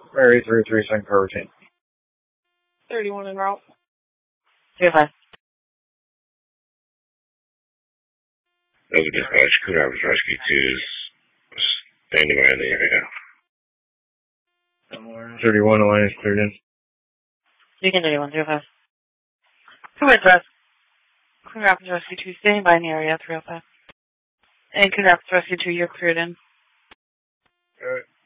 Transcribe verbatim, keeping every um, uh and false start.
Mary three three seven car routine. thirty-one en route. three oh five. Those are dispatch. Coon Rapids Rescue two is standing by in the area. thirty-one, Alliance cleared in. Beacon thirty-one, three oh five. Two ways west. Coon Rapids Rescue two, standing by in the area, three oh five. And Coon Rapids Rescue two, you're cleared in. Alright.